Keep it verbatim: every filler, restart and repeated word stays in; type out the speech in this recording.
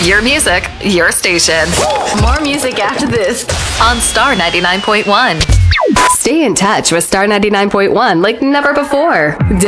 Your music, your station. More music after this on Star ninety-nine point one. Stay in touch with Star ninety-nine point one like never before.